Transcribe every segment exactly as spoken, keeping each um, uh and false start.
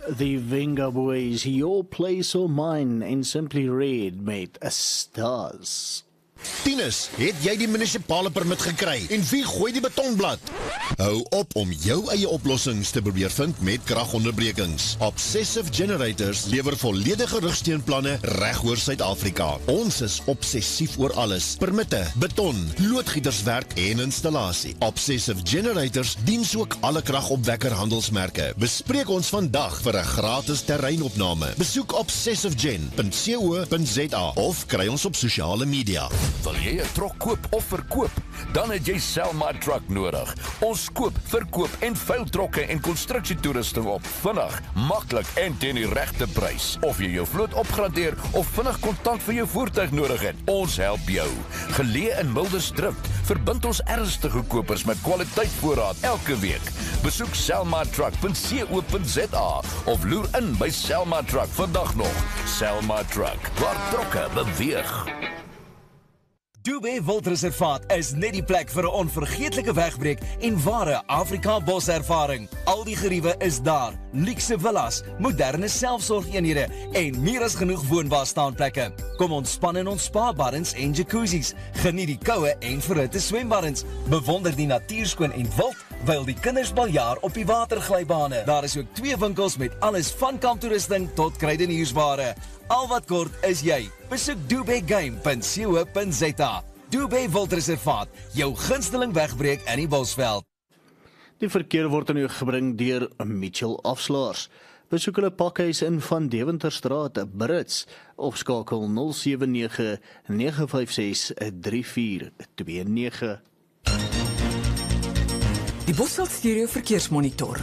The Venga Boys, Your Place or Mine, en Simply Red met A Stars. Tinus, het jy die munisipale permit gekry en wie gooi die betonblad? Hou op om jou eie oplossings te probeer vind met kragonderbrekings. Obsessive Generators lewer volledige rugsteunplanne reg oor Suid-Afrika. Ons is obsessief oor alles: permitte, beton, loodgieterswerk en installasie. Obsessive Generators diens ook alle kragopwekker handelsmerke. Bespreek ons vandag vir 'n gratis terreinopname. Besoek obsessive gen punt co punt za of kry ons op sosiale media. Wil jy 'n trok koop of verkoop? Dan het jy Selma Truck nodig. Ons koop, verkoop en veil trokke en konstruksietoerusting op vinnig, maklik en teen die regte prys. Of jy jou vloot opgradeer of vinnig kontant vir jou voertuig nodig het, ons help jou. Geleë in Mildersdrift, verbind ons ernstige kopers met kwaliteitvoorraad elke week. Besoek selma truck punt co punt za of loer in by Selma Truck vandag nog. Selma Truck, waar trokke beweeg. Dubé Wildreservaat is net die plek vir 'n onvergeetlike wegbreek en ware Afrika boservaring. Al die geriewe is daar, luukse villas, moderne selfsorgeenhede en meer as genoeg woonbare staanplekke. Kom ontspan in ons spa-baddens en jacuzzis, geniet die koue en verhitte swembaddens, bewonder die natuurskoon en wild, wyl die kinders baljaar op die waterglybane. Daar is ook twee winkels met alles van kamptoerusting tot kruideniersware. Al wat kort is jy. Besoek dubé game punt co punt za. Dubé Wildreservaat, jou gunsteling wegbreek in die Bosveld. Die verkeer word aan u gebring deur Mitchell Afslaers. Besoek hulle pakhuis in Van Deventerstraat, Brits, of skakel nul sewe nege nege vyf ses drie vier twee nege. Die Bosveld Stereo Verkeersmonitor.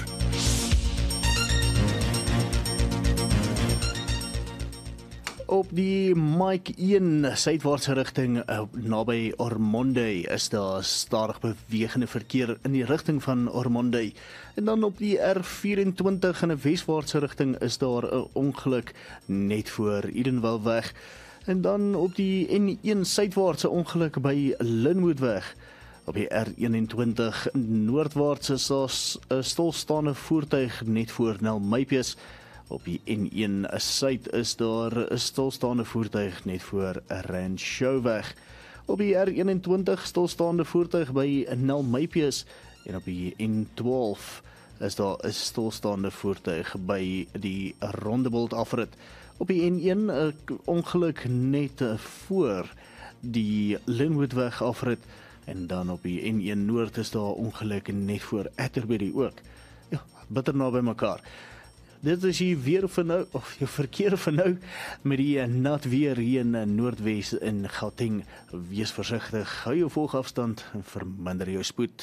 Op die Mike een suidwaartse rigting uh, naby Ormonde is daar stadig bewegende verkeer in die rigting van Ormonde. En dan op die R vyf-en-twintig in 'n weswaartse rigting is daar 'n ongeluk net voor Edenwilweg. En dan op die N een suidwaartse ongeluk by Linwoodweg. Op die R eenentwintig noordwaarts is daar 'n stilstaande voertuig net voor Nelmypies. Op die N een suid is daar 'n stilstaande voertuig net voor Ranchoweg. Op die R eenentwintig stilstaande voertuig by Nelmypies en op die N twaalf is daar 'n stilstaande voertuig by die Rondebolt afrit. Op die N een 'n ongeluk net voor die Linwoodweg afrit en dan op die N een noord is daar ongeluk net voor Atterbury ook. Ja, bitter naby mekaar. Dit is hier weer vir nou, of jou verkeer vir nou, met die nat weer hier in Noordwes in Gauteng. Wees versigtig, hou jou volgafstand en verminder jou spoed.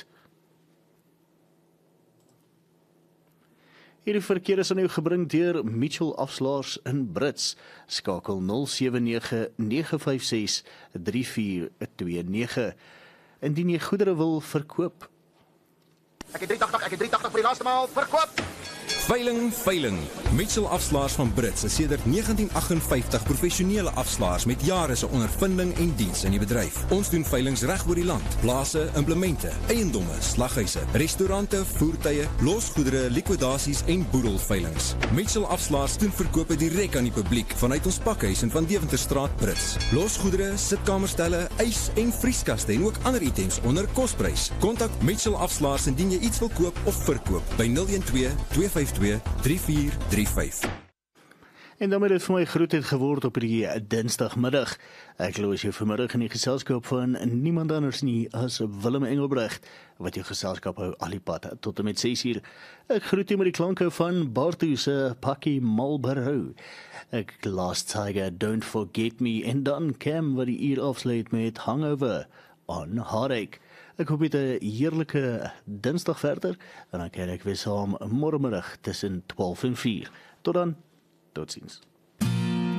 Hierdie verkeer is aan jou gebring deur Mitchell Afslaers in Brits. Skakel nul sewe nege nege vyf ses drie vier twee nege. Indien jy goedere wil verkoop. Ek het drie agt agt, ek het drie agt agt vir die laaste maal verkoop. Veiling, veiling. Mitchell Afslaers van Brits is sedert negentien agt vyftig professionele afslaers met jare se ondervinding en diens in die bedryf. Ons doen veilings reg oor die land. Plase, implemente, eiendomme, slaghuise, restaurante, voertuie, losgoedere, likwidasies en boedelveilings. Mitchell Afslaers doen verkope direk aan die publiek vanuit ons pakhuis in Van Deventerstraat, Brits. Losgoedere, sitkamerstelle, ys en vrieskaste en ook ander items onder kosprys. Kontak Mitchell Afslaers indien jy iets wil koop of verkoop by nul een twee twee vyf twee drie vier drie vyf. En dan het dit vir my groetheid geword op die dinsdagmiddag. Ek los jou vanmiddag in die geselskap van niemand anders nie as Willem Engelbrecht, wat jou geselskap hou al die pad tot en met ses uur. Ek groet jou met die klanke van Bartu se Pakkie Marlboro. Ek Last Tiger, Don't Forget Me, en dan Cam wat die uur afsluit met Hangover on Heartache. Ek hoop jy 'n heerlike dinsdag verder, en dan kyk ek weer saam môremiddag tussen twaalf en vier. Tot dan, tot ziens.